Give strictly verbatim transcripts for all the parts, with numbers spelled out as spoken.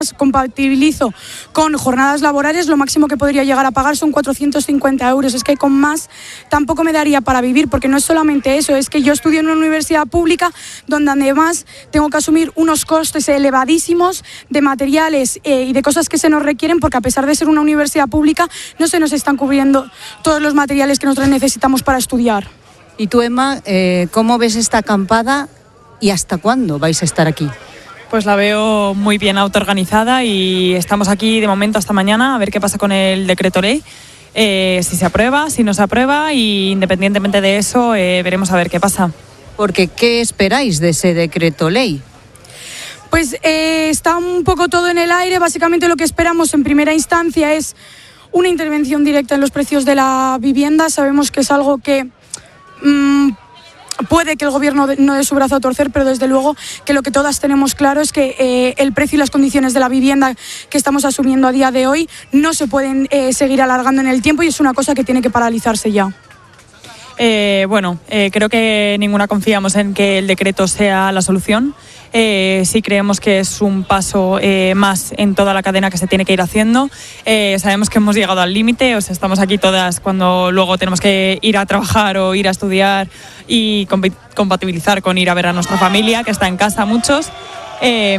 compatibilizo con jornadas laborales, lo máximo que podría llegar a pagar son cuatrocientos cincuenta euros. Es que con más tampoco me daría para vivir, porque no es solamente eso, es que yo estudio en una universidad pública donde además tengo que asumir unos costes elevadísimos de materiales eh, y de cosas que se nos requieren, porque a pesar de ser una universidad pública no se nos están cubriendo todos los materiales que nosotros necesitamos para estudiar. Y tú, Emma, eh, ¿cómo ves esta acampada y hasta cuándo vais a estar aquí? Pues la veo muy bien autoorganizada y estamos aquí de momento hasta mañana a ver qué pasa con el decreto ley, eh, si se aprueba, si no se aprueba, y independientemente de eso eh, veremos a ver qué pasa. Porque ¿qué esperáis de ese decreto ley? Pues eh, está un poco todo en el aire. Básicamente lo que esperamos en primera instancia es una intervención directa en los precios de la vivienda. Sabemos que es algo que mmm, puede que el gobierno no dé su brazo a torcer, pero desde luego que lo que todas tenemos claro es que eh, el precio y las condiciones de la vivienda que estamos asumiendo a día de hoy no se pueden eh, seguir alargando en el tiempo, y es una cosa que tiene que paralizarse ya. Eh, bueno, eh, creo que ninguna confiamos en que el decreto sea la solución. Eh, sí creemos que es un paso eh, más en toda la cadena que se tiene que ir haciendo. Eh, sabemos que hemos llegado al límite, o sea, estamos aquí todas cuando luego tenemos que ir a trabajar o ir a estudiar y comp- compatibilizar con ir a ver a nuestra familia, que está en casa muchos. Eh,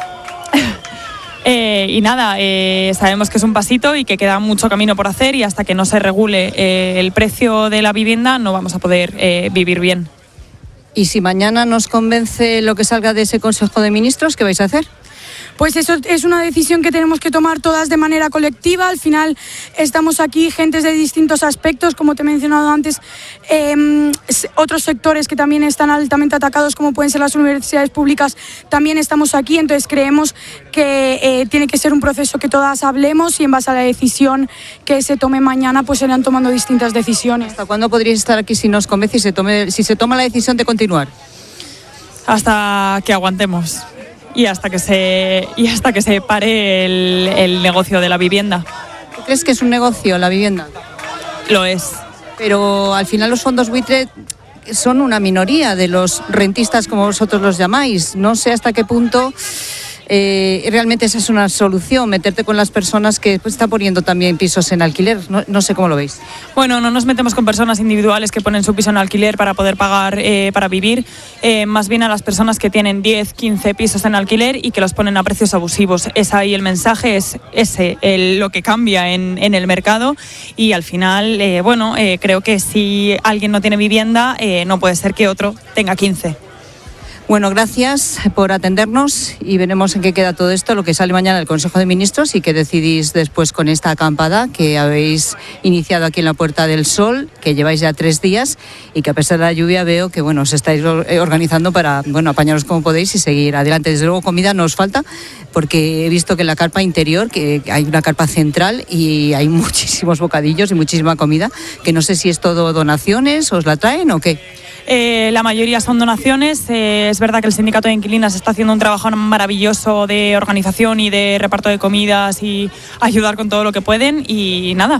Eh, y nada, eh, sabemos que es un pasito y que queda mucho camino por hacer, y hasta que no se regule eh, el precio de la vivienda no vamos a poder eh, vivir bien. Y si mañana nos convence lo que salga de ese Consejo de Ministros, ¿qué vais a hacer? Pues eso es una decisión que tenemos que tomar todas de manera colectiva. Al final estamos aquí gentes de distintos aspectos, como te he mencionado antes, eh, otros sectores que también están altamente atacados, como pueden ser las universidades públicas, también estamos aquí. Entonces creemos que eh, tiene que ser un proceso que todas hablemos, y en base a la decisión que se tome mañana pues se irán tomando distintas decisiones. ¿Hasta cuándo podríais estar aquí si nos convence y se tome, si se toma la decisión de continuar? Hasta que aguantemos. Y hasta que se y hasta que se pare el, el negocio de la vivienda. ¿Tú crees que es un negocio la vivienda? Lo es. Pero al final los fondos buitre son una minoría de los rentistas, como vosotros los llamáis. No sé hasta qué punto eh, realmente esa es una solución, meterte con las personas que pues, están poniendo también pisos en alquiler. No, no sé cómo lo veis. Bueno, no nos metemos con personas individuales que ponen su piso en alquiler para poder pagar eh, para vivir, eh, más bien a las personas que tienen diez, quince pisos en alquiler y que los ponen a precios abusivos. Es ahí el mensaje, es ese el, lo que cambia en, en el mercado, y al final, eh, bueno, eh, creo que si alguien no tiene vivienda, eh, no puede ser que otro tenga quince. Bueno, gracias por atendernos y veremos en qué queda todo esto, lo que sale mañana del Consejo de Ministros y qué decidís después con esta acampada que habéis iniciado aquí en la Puerta del Sol, que lleváis ya tres días y que a pesar de la lluvia veo que bueno, os estáis organizando para bueno, apañaros como podéis y seguir adelante. Desde luego comida no os falta, porque he visto que en la carpa interior, que hay una carpa central y hay muchísimos bocadillos y muchísima comida, que no sé si es todo donaciones, ¿os la traen o qué? Eh, la mayoría son donaciones. Eh, es verdad que el sindicato de inquilinas está haciendo un trabajo maravilloso de organización y de reparto de comidas y ayudar con todo lo que pueden, y nada.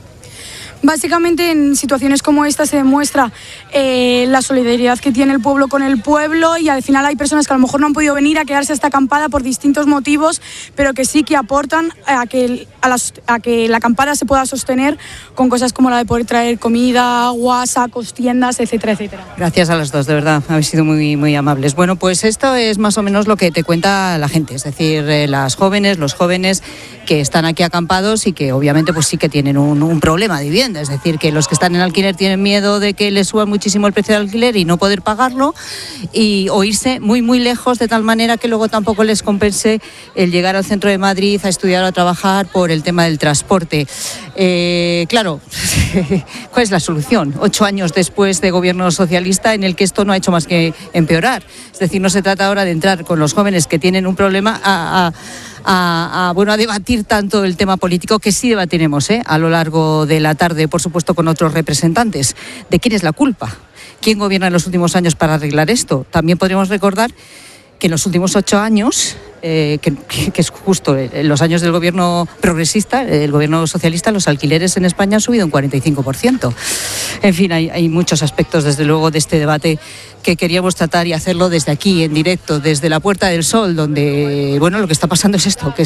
Básicamente en situaciones como esta se demuestra eh, la solidaridad que tiene el pueblo con el pueblo, y al final hay personas que a lo mejor no han podido venir a quedarse a esta acampada por distintos motivos, pero que sí que aportan a que, a, las, a que la acampada se pueda sostener con cosas como la de poder traer comida, agua, sacos, tiendas, etcétera, etcétera. Gracias a las dos, de verdad, habéis sido muy, muy amables. Bueno, pues esto es más o menos lo que te cuenta la gente, es decir, eh, las jóvenes, los jóvenes que están aquí acampados y que obviamente pues sí que tienen un, un problema de vivienda. Es decir, que los que están en alquiler tienen miedo de que les suban muchísimo el precio del alquiler y no poder pagarlo, y o irse muy muy lejos, de tal manera que luego tampoco les compense el llegar al centro de Madrid a estudiar o a trabajar por el tema del transporte. Eh, claro, ¿cuál es la solución? Ocho años después de gobierno socialista en el que esto no ha hecho más que empeorar. Es decir, no se trata ahora de entrar con los jóvenes que tienen un problema a... a A, a, bueno, a debatir tanto el tema político, que sí debatiremos ¿eh? a lo largo de la tarde, por supuesto con otros representantes. ¿De quién es la culpa? ¿Quién gobierna en los últimos años para arreglar esto? También podríamos recordar que en los últimos ocho años, eh, que, que es justo en los años del gobierno progresista, el gobierno socialista, los alquileres en España han subido un cuarenta y cinco por ciento. En fin, hay, hay muchos aspectos, desde luego, de este debate que queríamos tratar y hacerlo desde aquí, en directo, desde la Puerta del Sol, donde, bueno, lo que está pasando es esto, que